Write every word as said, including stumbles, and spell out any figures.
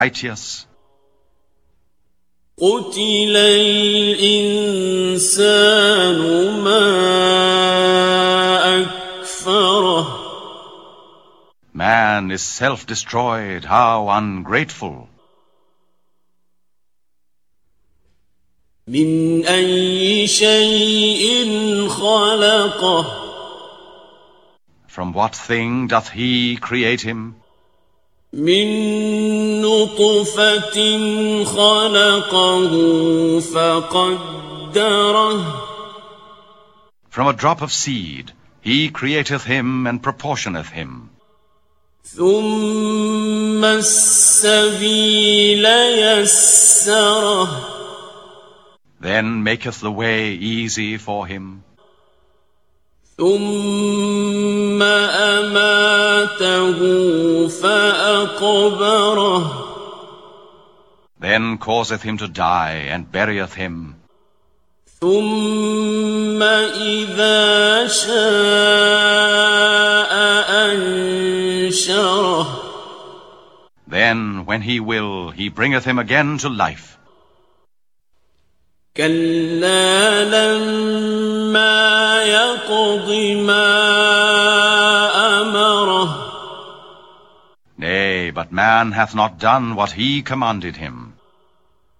righteous. قتل الإنسان ما أكفره. Man is self-destroyed, how ungrateful. من أي شيء خلقه. From what thing doth he create him? من نطفة خلقه فقدره. From a drop of seed he createth him and proportioneth him. ثم السبيل يسره. Then maketh the way easy for him. ثم أماته فأقبره. Then causeth him to die and buryeth him. ثم إذا شاء أنشره. Then, when he will, he bringeth him again to life. كلا لما يقض ما أمره. Nay, but man hath not done what he commanded him.